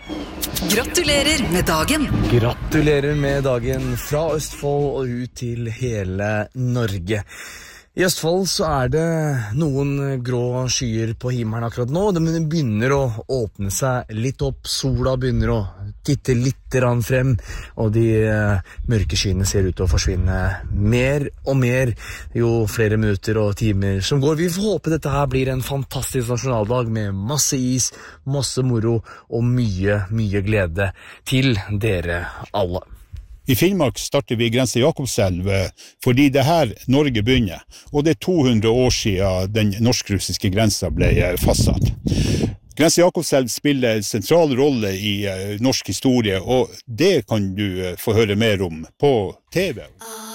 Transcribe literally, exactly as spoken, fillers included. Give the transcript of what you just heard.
Gratulerer med dagen! Gratulerer med dagen fra Østfold og ut til hele Norge. I Østfold så er det noen grå skyer på himmelen akkurat nå. De begynner å åpne seg litt opp, sola begynner å titte litt grann frem, og de uh, mørke skyene ser ut til å forsvinne mer og mer jo flere minutter og timer som går. Vi får håpe dette her blir en fantastisk nasjonaldag med masse is, masse moro og mye, mye glede til dere alle. I Finnmark starter vi Grense Jakobselv fordi det her Norge begynner, og det er to hundre år siden den norsk-russiske grensa ble fastsatt. Grense Jakobselv spiller en sentral rolle i norsk historie, og det kan du få høre mer om på T V.